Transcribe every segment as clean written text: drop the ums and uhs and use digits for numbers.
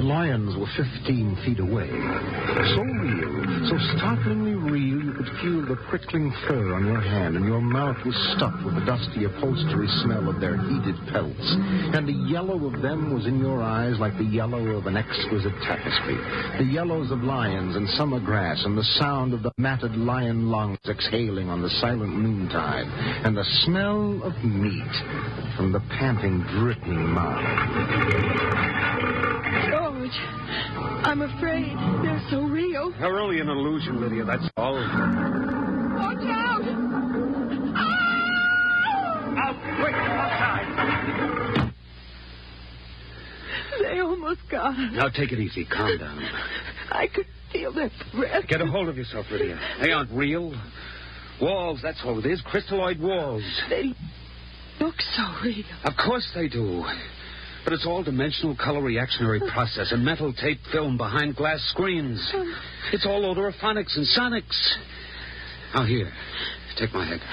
lions were 15 feet away. So real, so startlingly real, you could feel the prickling fur on your hand, and your mouth was stuffed with the dusty upholstery smell of their heated pelts. And the yellow of them was in your eyes like the yellow of an exquisite tapestry. The yellows of lions and summer grass, and the sound of the matted lion lungs exhaling on the silent noontide, and the smell of meat from the panting, dripping mouth. George, I'm afraid they're so real. They're only an illusion, Lydia, that's all. Watch out! Ah! Out, quick, outside! They almost got us. Now, take it easy. Calm down. I could feel their breath. Get a hold of yourself, Lydia. They aren't real. Walls, that's all it is. Crystalloid walls. They look so real. Of course they do. But it's all dimensional color reactionary process and metal tape film behind glass screens. It's all odorophonics and sonics. Now, here. Take my head.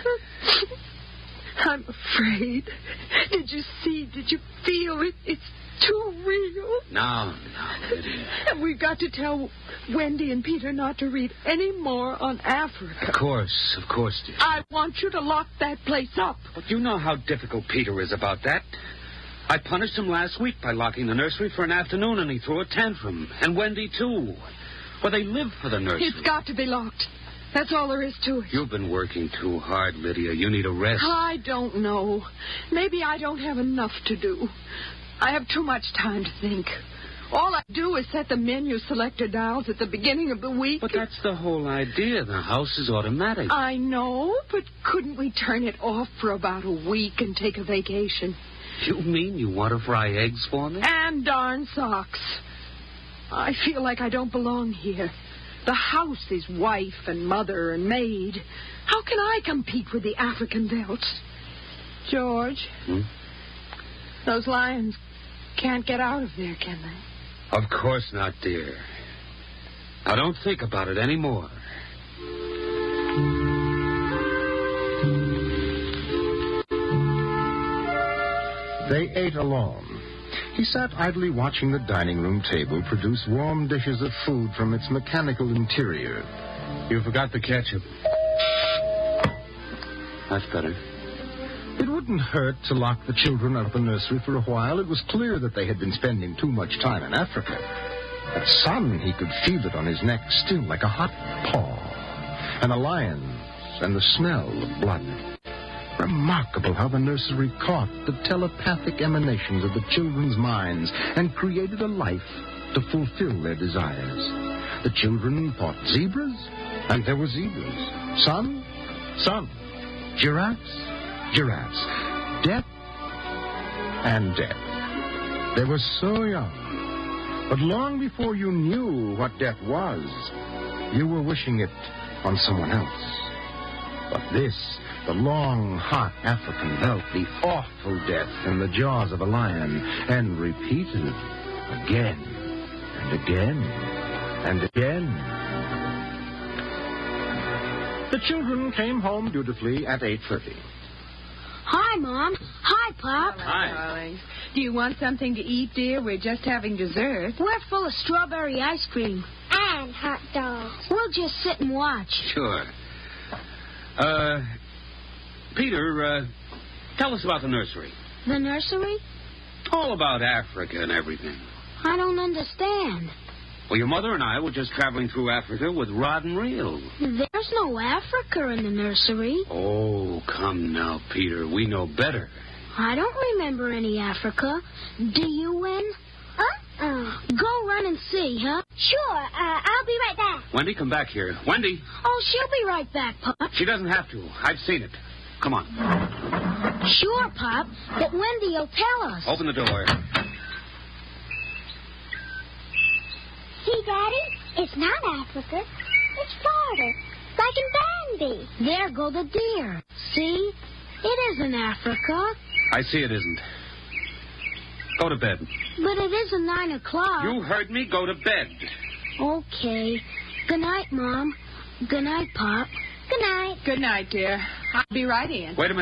I'm afraid. Did you see? Did you feel it? It's too real. No, Lydia. And we've got to tell Wendy and Peter not to read any more on Africa. Of course, dear. I want you to lock that place up. But you know how difficult Peter is about that. I punished him last week by locking the nursery for an afternoon, and he threw a tantrum. And Wendy, too. Well, they live for the nursery. It's got to be locked. That's all there is to it. You've been working too hard, Lydia. You need a rest. I don't know. Maybe I don't have enough to do. I have too much time to think. All I do is set the menu selector dials at the beginning of the week. But that's the whole idea. The house is automatic. I know, but couldn't we turn it off for about a week and take a vacation? You mean you want to fry eggs for me? And darn socks. I feel like I don't belong here. The house is wife and mother and maid. How can I compete with the African veldt? George, those lions can't get out of there, can they? Of course not, dear. Now, don't think about it anymore. They ate alone. He sat idly watching the dining room table produce warm dishes of food from its mechanical interior. You forgot the ketchup. That's better. It wouldn't hurt to lock the children out of the nursery for a while. It was clear that they had been spending too much time in Africa. At sun, he could feel it on his neck still like a hot paw. And the lions and the smell of blood. Remarkable how the nursery caught the telepathic emanations of the children's minds and created a life to fulfill their desires. The children fought zebras, and there were zebras. Sun. Giraffes. Death and death. They were so young. But long before you knew what death was, you were wishing it on someone else. But this, the long, hot African veldt, the awful death in the jaws of a lion, and repeated again and again and again. The children came home dutifully at 8:30. Hi, Mom. Hi, Pop. Hi. Darling. Do you want something to eat, dear? We're just having dessert. We're full of strawberry ice cream. And hot dogs. We'll just sit and watch. Sure. Peter, tell us about the nursery. The nursery? All about Africa and everything. I don't understand. Well, your mother and I were just traveling through Africa with rod and reel. There's no Africa in the nursery. Oh, come now, Peter. We know better. I don't remember any Africa. Do you, Wen? Go run and see, huh? Sure, I'll be right back. Wendy, come back here. Wendy! Oh, she'll be right back, Pop. She doesn't have to. I've seen it. Come on. Sure, Pop, but Wendy will tell us. Open the door. See, Daddy? It's not Africa. It's Florida. Like in Bambi. There go the deer. See? It isn't Africa. I see it isn't. Go to bed. But it isn't 9 o'clock. You heard me. Go to bed. Okay. Good night, Mom. Good night, Pop. Good night. Good night, dear. I'll be right in. Wait a minute.